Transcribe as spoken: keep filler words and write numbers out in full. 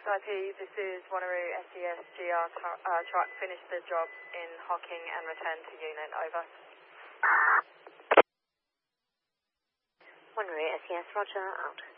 I P, this is Wanneroo S E S G R uh, truck. Finished the job in Hocking and returned to unit. Over. Wanneroo S E S, roger, out.